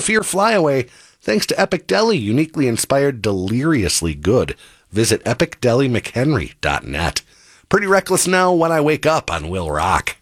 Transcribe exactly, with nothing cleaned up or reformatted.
fear fly away thanks to Epic Deli, uniquely inspired, deliriously good. Visit epic deli mchenry dot net. Pretty Reckless now when I wake up on Will Rock.